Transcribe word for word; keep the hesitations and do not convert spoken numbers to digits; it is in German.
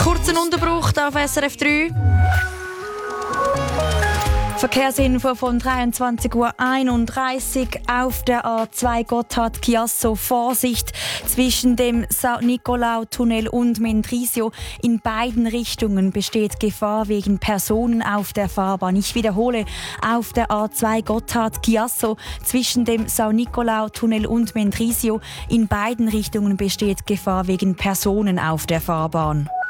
Kurzen Unterbruch auf S R F drei. Verkehrsinfo von dreiundzwanzig Uhr einunddreißig auf der A zwei Gotthard-Chiasso. Vorsicht zwischen dem San Nicolau-Tunnel und Mendrisio. In beiden Richtungen besteht Gefahr wegen Personen auf der Fahrbahn. Ich wiederhole, auf der A zwei Gotthard-Chiasso zwischen dem San Nicolau-Tunnel und Mendrisio. In beiden Richtungen besteht Gefahr wegen Personen auf der Fahrbahn.